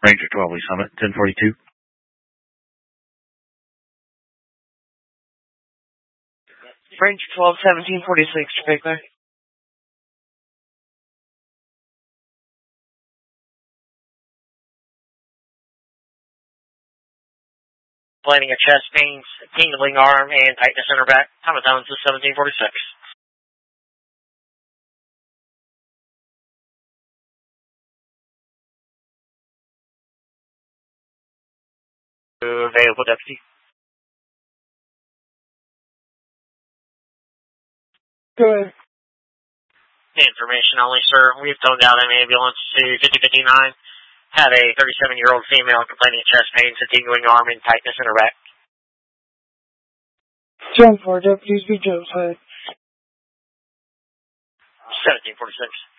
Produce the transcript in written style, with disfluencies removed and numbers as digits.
Ranger 12, Lee Summit, 1042. Ranger 12, 1746, Big Bear. Planning of chest pains, tingling arm, and tightness in her back. Time of balance is 1746. Available deputy. Go ahead. Information only, sir. We've towed out an ambulance to 5059. Had a 37-year-old female complaining of chest pains, a tingling arm, and tightness in her back. 10-4, deputies be Joe's head. 1746.